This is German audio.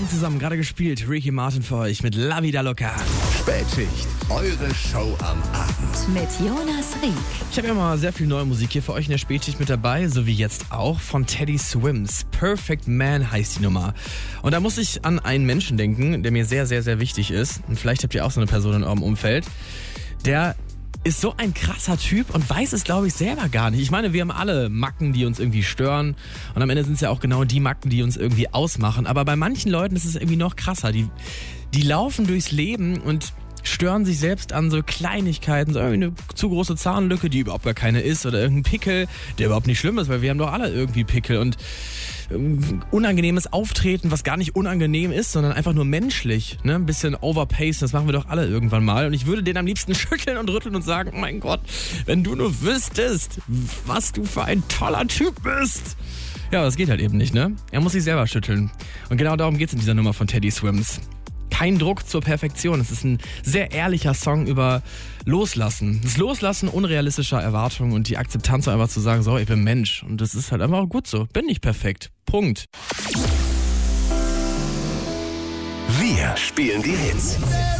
zusammen, gerade gespielt. Ricky Martin für euch mit La Vida Loca. Spätschicht, eure Show am Abend. Mit Jonas Rieck. Ich habe ja mal sehr viel neue Musik hier für euch in der Spätschicht mit dabei, so wie jetzt auch von Teddy Swims. Perfect Man heißt die Nummer. Und da muss ich an einen Menschen denken, der mir sehr, sehr, sehr wichtig ist. Und vielleicht habt ihr auch so eine Person in eurem Umfeld. Der ist so ein krasser Typ und weiß es, glaube ich, selber gar nicht. Ich meine, wir haben alle Macken, die uns irgendwie stören. Und am Ende sind es ja auch genau die Macken, die uns irgendwie ausmachen. Aber bei manchen Leuten ist es irgendwie noch krasser. Die laufen durchs Leben und stören sich selbst an so Kleinigkeiten, so irgendwie eine zu große Zahnlücke, die überhaupt gar keine ist, oder irgendein Pickel, der überhaupt nicht schlimm ist, weil wir haben doch alle irgendwie Pickel, und unangenehmes Auftreten, was gar nicht unangenehm ist, sondern einfach nur menschlich, ne? Ein bisschen overpaced, das machen wir doch alle irgendwann mal, und ich würde den am liebsten schütteln und rütteln und sagen, oh mein Gott, wenn du nur wüsstest, was du für ein toller Typ bist. Ja, aber das geht halt eben nicht, ne? Er muss sich selber schütteln. Und genau darum geht's in dieser Nummer von Teddy Swims. Kein Druck zur Perfektion. Es ist ein sehr ehrlicher Song über Loslassen. Das Loslassen unrealistischer Erwartungen und die Akzeptanz, einfach zu sagen, so, ich bin Mensch. Und das ist halt einfach gut so. Bin nicht perfekt. Punkt. Wir spielen die Hits.